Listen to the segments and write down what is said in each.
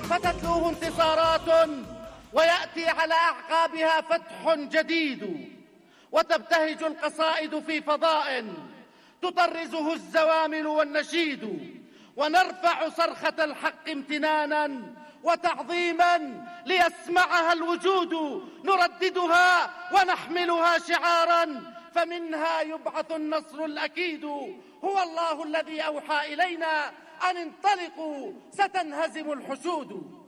فتتلوه انتصارات ويأتي على أعقابها فتح جديد، وتبتهج القصائد في فضاء تطرزه الزوامل والنشيد، ونرفع صرخة الحق امتنانا وتعظيما ليسمعها الوجود، نرددها ونحملها شعارا فمنها يبعث النصر الأكيد. هو الله الذي أوحى إلينا أن انطلقوا ستنهزم الحشود.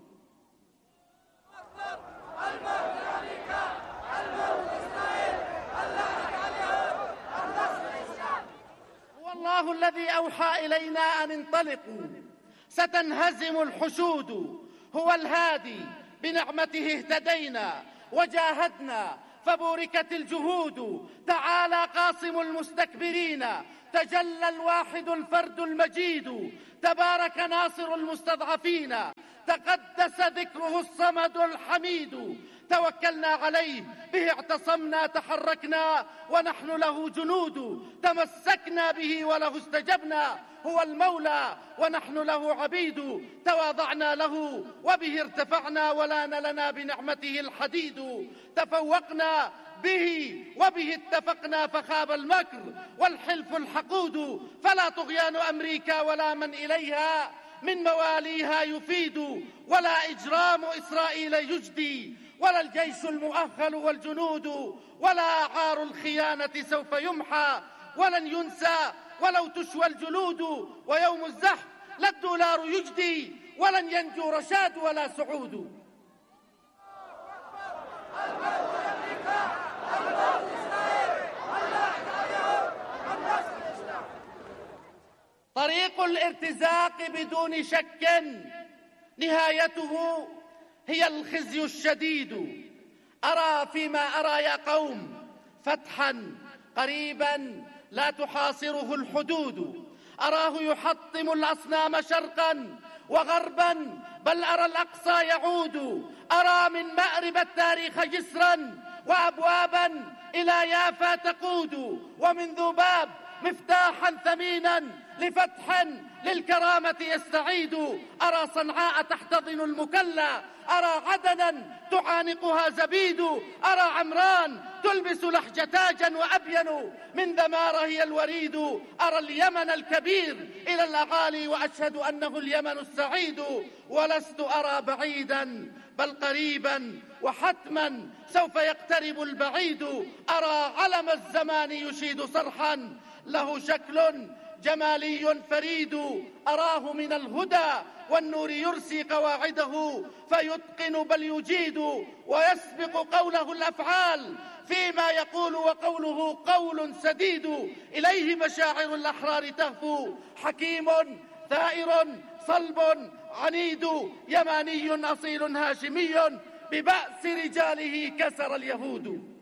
هو الله الذي أوحى إلينا أن انطلقوا ستنهزم الحشود. هو الهادي بنعمته اهتدينا وجاهدنا فبوركت الجهود. تعالى قاصم المستكبرين، تجلى الواحد الفرد المجيد، تبارك ناصر المستضعفين، تقدس ذكره الصمد الحميد. توكلنا عليه به اعتصمنا تحركنا ونحن له جنود، تمسكنا به وله استجبنا. هو المولى ونحن له عبيد، تواضعنا له وبه ارتفعنا ولان لنا بنعمته الحديد. تفوقنا به وبه اتفقنا فخاب المكر والحلف الحقود. فلا طغيان أمريكا ولا من إليها من مواليها يفيد، ولا إجرام إسرائيل يجدي، ولا الجيش المؤهل والجنود، ولا عار الخيانة سوف يمحى ولن ينسى ولو تشوى الجلود. ويوم الزحف لا الدولار يجدي ولن ينجو رشاد ولا سعود. طريق الارتزاق بدون شك نهايته هي الخزي الشديد. أرى فيما أرى يا قوم فتحا قريبا لا تحاصره الحدود. أراه يحطم الأصنام شرقا وغربا، بل أرى الأقصى يعود. أرى من مأرب التاريخ جسرا وأبوابا إلى يافا تقود، ومن ذباب مفتاحا ثمينا لفتح للكرامة يستعيد. أرى صنعاء تحتضن المكلا، أرى عدنا تعانقها زبيد، أرى عمران تلبس لحج تاجا وأبين من ذمار هي الوريد. أرى اليمن الكبير إلى الأعالي وأشهد أنه اليمن السعيد. ولست أرى بعيدا بل قريبا وحتما سوف يقترب البعيد. أرى علم الزمان يشيد صرحا له شكل جمالي فريد. أراه من الهدى والنور يرسي قواعده فيتقن بل يجيد، ويسبق قوله الأفعال فيما يقول وقوله قول سديد. إليه مشاعر الأحرار تهفو، حكيم ثائر صلب عنيد، يماني أصيل هاشمي ببأس رجاله كسر اليهود.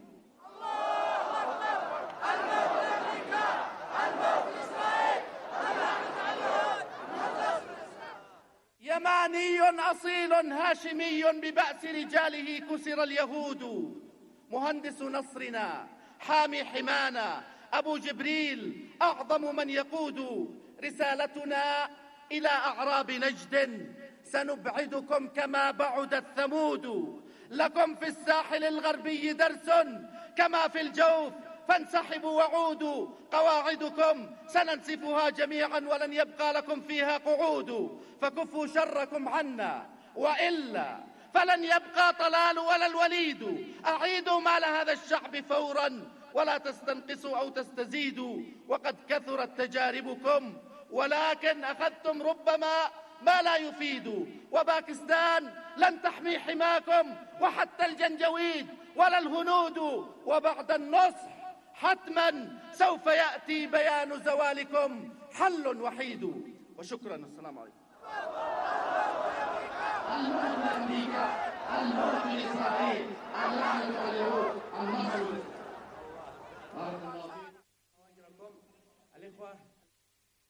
يماني أصيل هاشمي ببأس رجاله كسر اليهود. مهندس نصرنا حامي حمانا أبو جبريل أعظم من يقود. رسالتنا إلى أعراب نجد سنبعدكم كما بعدت ثمود. لكم في الساحل الغربي درس كما في الجوف فانسحبوا وعودوا. قواعدكم سننسفها جميعا ولن يبقى لكم فيها قعود. فكفوا شركم عنا وإلا فلن يبقى طلال ولا الوليد. أعيدوا مال هذا الشعب فورا ولا تستنقصوا أو تستزيدوا. وقد كثرت تجاربكم ولكن أخذتم ربما ما لا يفيد. وباكستان لن تحمي حماكم وحتى الجنجويد ولا الهنود. وبعد النصح حتما سوف يأتي بيان زوالكم حل وحيد. وشكرا. السلام عليكم.